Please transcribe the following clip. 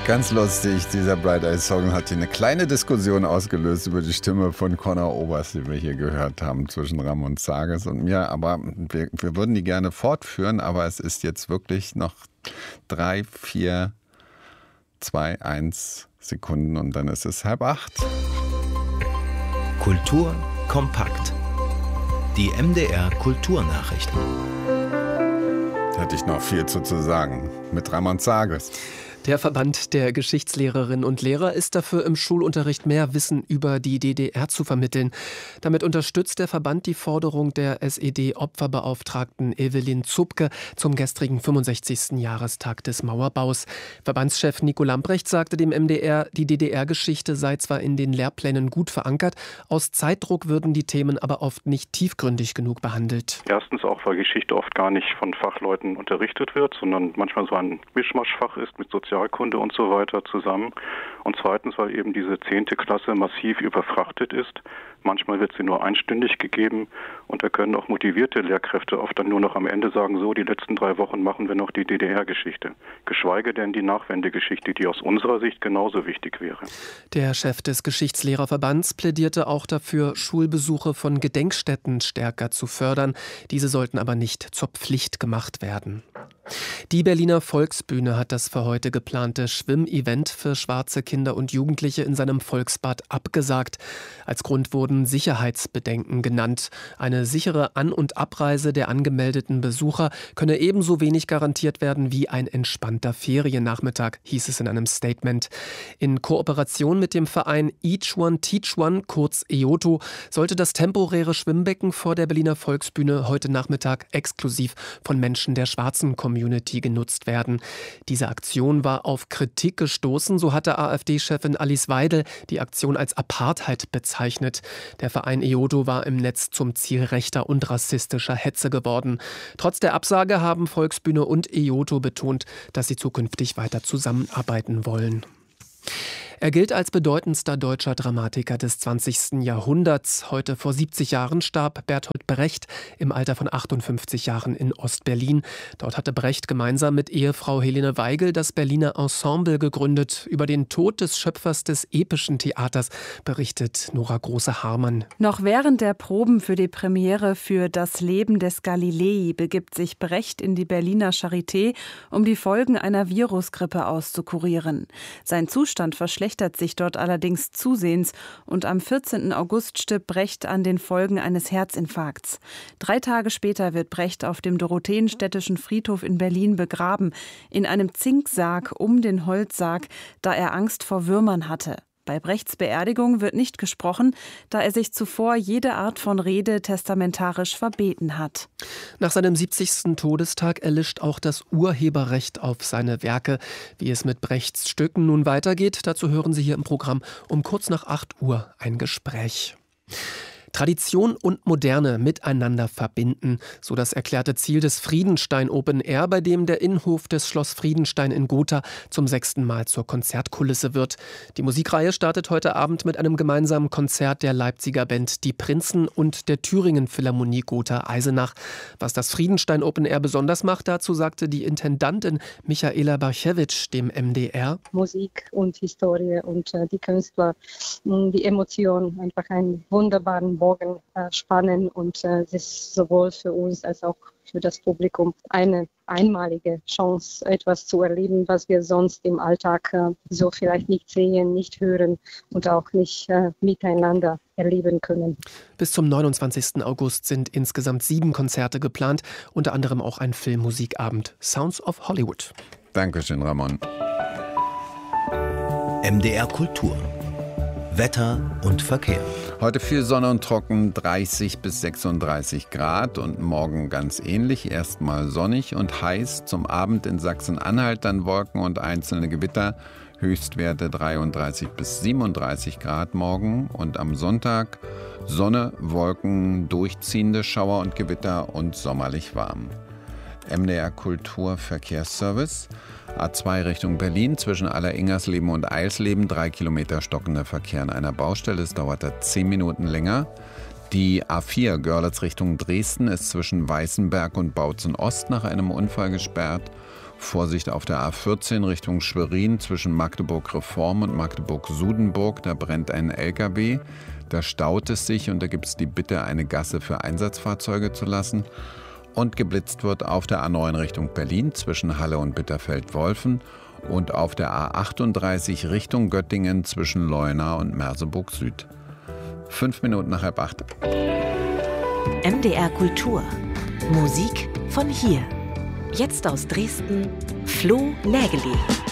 Ganz lustig, dieser Bright Eyes Song hat hier eine kleine Diskussion ausgelöst über die Stimme von Conor Oberst, die wir hier gehört haben, zwischen Ramon Zages und mir. Aber wir würden die gerne fortführen, aber es ist jetzt wirklich noch 3, 4, 2, 1 Sekunden und dann ist es 7:30. Kultur kompakt. Die MDR Kulturnachrichten. Hätte ich noch viel zu sagen mit Ramon Zages. Der Verband der Geschichtslehrerinnen und Lehrer ist dafür, im Schulunterricht mehr Wissen über die DDR zu vermitteln. Damit unterstützt der Verband die Forderung der SED-Opferbeauftragten Evelyn Zupke zum gestrigen 65. Jahrestag des Mauerbaus. Verbandschef Nico Lambrecht sagte dem MDR, die DDR-Geschichte sei zwar in den Lehrplänen gut verankert, aus Zeitdruck würden die Themen aber oft nicht tiefgründig genug behandelt. Erstens auch, weil Geschichte oft gar nicht von Fachleuten unterrichtet wird, sondern manchmal so ein Mischmaschfach ist mit Sozialkunde und so weiter zusammen. Und zweitens, weil eben diese 10. Klasse massiv überfrachtet ist. Manchmal wird sie nur einstündig gegeben und da können auch motivierte Lehrkräfte oft dann nur noch am Ende sagen, so, die letzten 3 Wochen machen wir noch die DDR-Geschichte. Geschweige denn die Nachwendegeschichte, die aus unserer Sicht genauso wichtig wäre. Der Chef des Geschichtslehrerverbands plädierte auch dafür, Schulbesuche von Gedenkstätten stärker zu fördern. Diese sollten aber nicht zur Pflicht gemacht werden. Die Berliner Volksbühne hat das für heute geplante Schwimmevent für schwarze Kinder und Jugendliche in seinem Volksbad abgesagt. Als Grund wurden Sicherheitsbedenken genannt. Eine sichere An- und Abreise der angemeldeten Besucher könne ebenso wenig garantiert werden wie ein entspannter Feriennachmittag, hieß es in einem Statement. In Kooperation mit dem Verein Each One Teach One, kurz EOTO, sollte das temporäre Schwimmbecken vor der Berliner Volksbühne heute Nachmittag exklusiv von Menschen der schwarzen Community genutzt werden. Diese Aktion war auf Kritik gestoßen, so hatte AfD-Chefin Alice Weidel die Aktion als Apartheid bezeichnet. Der Verein EOTO war im Netz zum Ziel rechter und rassistischer Hetze geworden. Trotz der Absage haben Volksbühne und EOTO betont, dass sie zukünftig weiter zusammenarbeiten wollen. Er gilt als bedeutendster deutscher Dramatiker des 20. Jahrhunderts. Heute vor 70 Jahren starb Bertolt Brecht im Alter von 58 Jahren in Ostberlin. Dort hatte Brecht gemeinsam mit Ehefrau Helene Weigel das Berliner Ensemble gegründet. Über den Tod des Schöpfers des epischen Theaters berichtet Nora Große-Harmann. Noch während der Proben für die Premiere für Das Leben des Galilei begibt sich Brecht in die Berliner Charité, um die Folgen einer Virusgrippe auszukurieren. Sein Zustand verschlechtert sich dort allerdings zusehends und am 14. August stirbt Brecht an den Folgen eines Herzinfarkts. 3 Tage später wird Brecht auf dem Dorotheenstädtischen Friedhof in Berlin begraben, in einem Zinksarg um den Holzsarg, da er Angst vor Würmern hatte. Bei Brechts Beerdigung wird nicht gesprochen, da er sich zuvor jede Art von Rede testamentarisch verbeten hat. Nach seinem 70. Todestag erlischt auch das Urheberrecht auf seine Werke. Wie es mit Brechts Stücken nun weitergeht, dazu hören Sie hier im Programm um kurz nach 8 Uhr ein Gespräch. Tradition und Moderne miteinander verbinden, so das erklärte Ziel des Friedenstein Open Air, bei dem der Innenhof des Schloss Friedenstein in Gotha zum 6. Mal zur Konzertkulisse wird. Die Musikreihe startet heute Abend mit einem gemeinsamen Konzert der Leipziger Band Die Prinzen und der Thüringen Philharmonie Gotha-Eisenach. Was das Friedenstein Open Air besonders macht, dazu sagte die Intendantin Michaela Barchewitsch dem MDR. Musik und Historie und die Künstler, die Emotion, einfach einen wunderbaren Bogen spannen und es ist sowohl für uns als auch für das Publikum eine einmalige Chance, etwas zu erleben, was wir sonst im Alltag so vielleicht nicht sehen, nicht hören und auch nicht miteinander erleben können. Bis zum 29. August sind insgesamt 7 Konzerte geplant, unter anderem auch ein Filmmusikabend, Sounds of Hollywood. Dankeschön, Ramon. MDR Kultur. Wetter und Verkehr. Heute viel Sonne und trocken, 30 bis 36 Grad und morgen ganz ähnlich. Erstmal sonnig und heiß, zum Abend in Sachsen-Anhalt dann Wolken und einzelne Gewitter. Höchstwerte 33 bis 37 Grad morgen und am Sonntag Sonne, Wolken, durchziehende Schauer und Gewitter und sommerlich warm. MDR Kultur Verkehrsservice. A2 Richtung Berlin zwischen Aller-Ingersleben und Eilsleben 3 Kilometer stockender Verkehr an einer Baustelle. Es dauerte 10 Minuten länger. Die A4 Görlitz Richtung Dresden ist zwischen Weißenberg und Bautzen Ost nach einem Unfall gesperrt. Vorsicht auf der A14 Richtung Schwerin zwischen Magdeburg-Reform und Magdeburg-Sudenburg. Da brennt ein LKW, da staut es sich und da gibt es die Bitte, eine Gasse für Einsatzfahrzeuge zu lassen. Und geblitzt wird auf der A9 Richtung Berlin zwischen Halle und Bitterfeld-Wolfen und auf der A38 Richtung Göttingen zwischen Leuna und Merseburg Süd. 5 Minuten nach 7:30. MDR Kultur. Musik von hier. Jetzt aus Dresden, Flo Nägeli.